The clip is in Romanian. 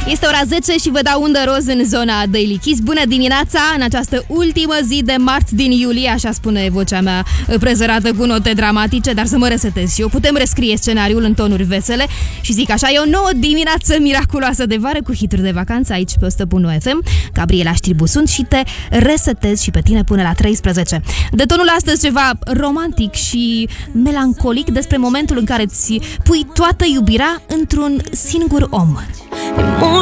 Este ora 10 și vă dau undă roz în zona Daily Kiss. Bună dimineața în această ultimă zi de marți din iulie, așa spune vocea mea prezărată cu note dramatice, dar să mă resetez și eu. Putem rescrie scenariul în tonuri vesele și zic așa, e o nouă dimineață miraculoasă de vară cu hituri de vacanță aici pe 100.1 FM. Gabriela Știrbu sunt și te resetez și pe tine până la 13. De tonul astăzi ceva romantic și melancolic despre momentul în care îți pui toată iubirea într-un singur om.